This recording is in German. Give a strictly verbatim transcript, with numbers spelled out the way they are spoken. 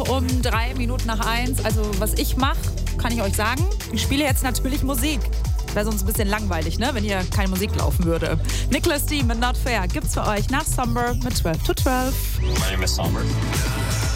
um drei Minuten nach eins. Also was ich mache, kann ich euch sagen. Ich spiele jetzt natürlich Musik. Wäre sonst ein bisschen langweilig, ne, wenn hier keine Musik laufen würde. Nicholas D. mit Not Fair gibt's für euch nach Somber mit zwölf to zwölf. My name is Somber.